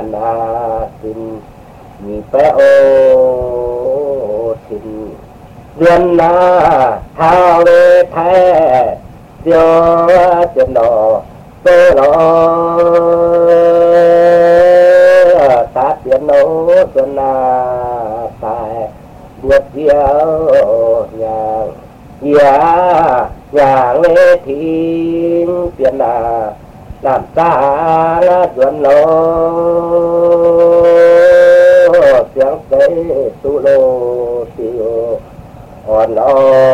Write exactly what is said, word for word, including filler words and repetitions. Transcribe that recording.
นาสินมีแปะโอทินเดือนนาท้าเวแท้เดียวจะนอเตลอตาเตียนโนสนาตายบวชเดียวอย่างอย่าอย่างเวทีเตียนนาน้ำตาละจวนโลเสียงเตตุโลติโออ่อนอ่อน